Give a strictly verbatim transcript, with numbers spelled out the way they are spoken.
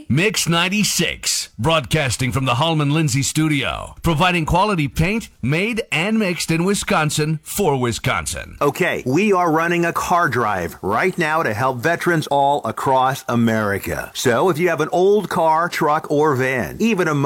Mix ninety-six, broadcasting from the Hallman Lindsay studio, providing quality paint made and mixed in Wisconsin for Wisconsin. Okay, we are running a car drive right now to help veterans all across America. So if you have an old car, truck, or van, even a